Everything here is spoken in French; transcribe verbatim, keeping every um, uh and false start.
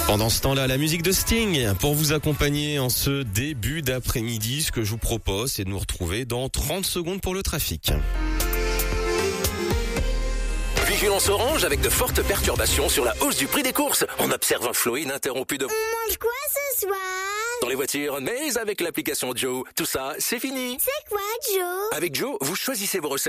Pendant ce temps-là, la musique de Sting pour vous accompagner en ce début d'après-midi. Ce que je vous propose, c'est de nous retrouver dans trente secondes pour le trafic. Vigilance orange avec de fortes perturbations sur la hausse du prix des courses. On observe un flot ininterrompu de... On mange quoi ce soir? Dans les voitures, mais avec l'application Joe. Tout ça, c'est fini. C'est quoi, Joe? Avec Joe, vous choisissez vos recettes.